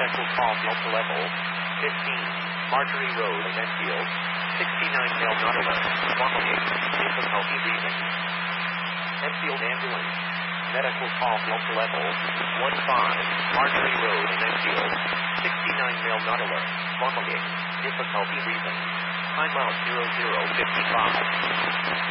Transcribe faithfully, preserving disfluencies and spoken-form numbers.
medical call Delta level fifteen, Marjorie Road in Enfield, sixty-nine Male not alert, vomiting, difficulty breathing. Enfield ambulance, medical call Delta level fifteen, Marjorie Road in Enfield, sixty-nine Male not alert, vomiting, difficulty breathing. Time out zero zero fifty-five.